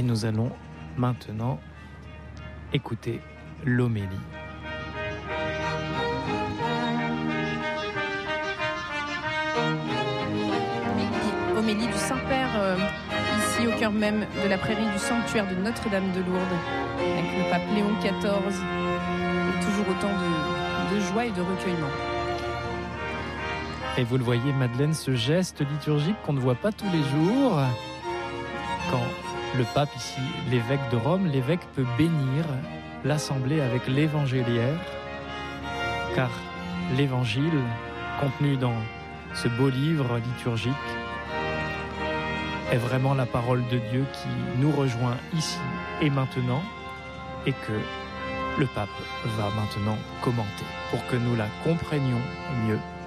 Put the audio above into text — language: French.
nous allons maintenant écouter l'homélie. Homélie du Saint-Père, ici au cœur même de la prairie du sanctuaire de Notre-Dame de Lourdes, avec le pape Léon XIV, et toujours autant de joie et de recueillement. Et vous le voyez, Madeleine, ce geste liturgique qu'on ne voit pas tous les jours, quand le pape ici, l'évêque de Rome, l'évêque peut bénir l'assemblée avec l'évangéliaire, car l'évangile, contenu dans ce beau livre liturgique, est vraiment la parole de Dieu qui nous rejoint ici et maintenant, et que le pape va maintenant commenter pour que nous la comprenions mieux.